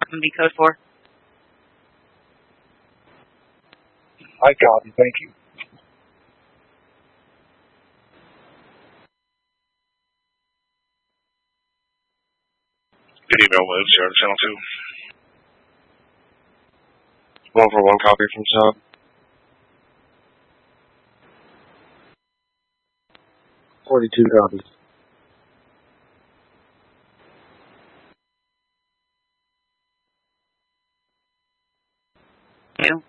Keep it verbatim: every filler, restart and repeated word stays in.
F M V code for? I copy, thank you. Good evening, Williams, here on Channel two. One for one copy from sub. forty-two copies. Two.